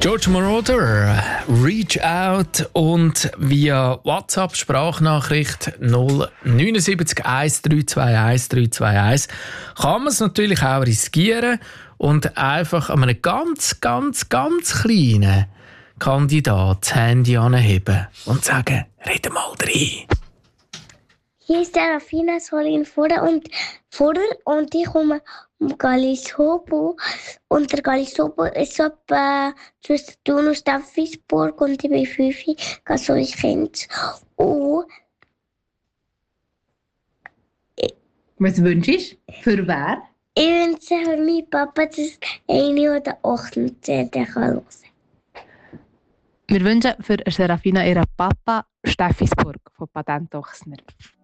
George Moroder, Reach Out, und via WhatsApp Sprachnachricht 079 1321 321 kann man es natürlich auch riskieren und einfach an einem ganz kleinen Kandidat das Handy anheben und sagen, rede mal rein. Hier ist der Rafina Solin Vorder und ich komme um Gallisobo. Und der Gallisobo ist so etwa zwischen Thun und Steffisburg und ich bin 5, also ich kenne es. Was wünschst du? Für wer? Ich wünsche für meinen Papa, dass eine oder 18 kann hören. Wir wünschen für Serafina ihren Papa Steffisburg von Patent Ochsner.